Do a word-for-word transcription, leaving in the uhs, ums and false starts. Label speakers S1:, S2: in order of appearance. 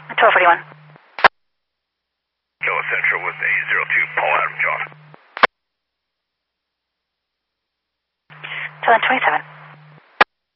S1: twelve forty-one.
S2: Kilo Central with a zero two, Paul Adam John.
S1: seven twenty-seven.